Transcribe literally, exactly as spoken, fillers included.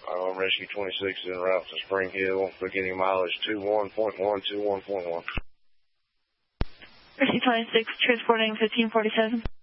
Uh, Rescue twenty-six en route to Spring Hill, beginning mileage two one point one, two one point one. Rescue twenty-six, transporting fifteen forty-seven.